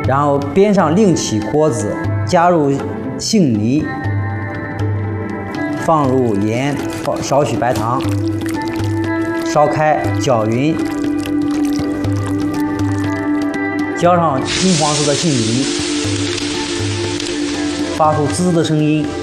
然后边上另起锅子，加入杏泥，放入盐，少许白糖，烧开，搅匀，浇上金黄色的杏泥，发出滋的声音。